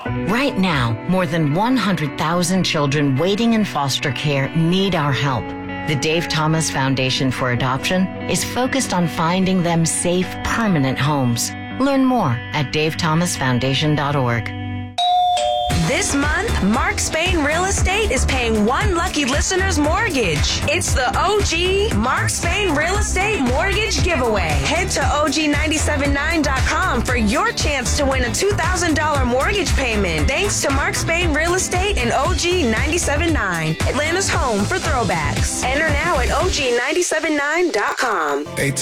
Right now, more than 100,000 children waiting in foster care need our help. The Dave Thomas Foundation for Adoption is focused on finding them safe, permanent homes. Learn more at davethomasfoundation.org. This month, Mark Spain Real Estate is paying one lucky listener's mortgage. It's the OG Mark Spain Real Estate Mortgage Giveaway. Head to OG979.com for your chance to win a $2,000 mortgage payment. Thanks to Mark Spain Real Estate and OG 979, Atlanta's home for throwbacks. Enter now at OG979.com.